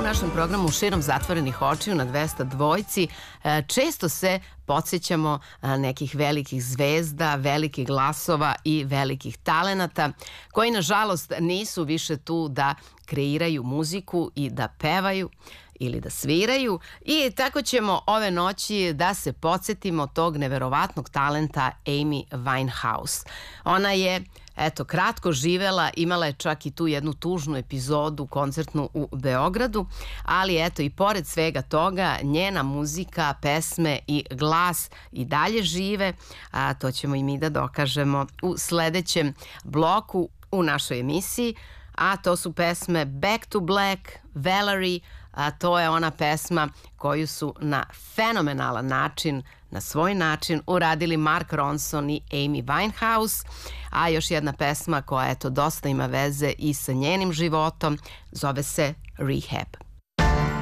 našem programu Širom zatvorenih očiju na 202 često se podsjećamo nekih velikih zvezda, velikih glasova i velikih talenata koji nažalost nisu više tu da kreiraju muziku i da pevaju ili da sviraju i tako ćemo ove noći da se podsjetimo tog neverovatnog talenta Amy Winehouse. Ona je kratko živela, imala je čak i tu jednu tužnu epizodu koncertnu u Beogradu, ali i pored svega toga njena muzika, pesme i glas i dalje žive, a to ćemo i mi da dokažemo u sledećem bloku u našoj emisiji, a to su pesme Back to Black, Valerie, a to je ona pesma koju su na fenomenalan način, na svoj način uradili Mark Ronson i Amy Winehouse, a još jedna pesma koja dosta ima veze i sa njenim životom, zove se Rehab.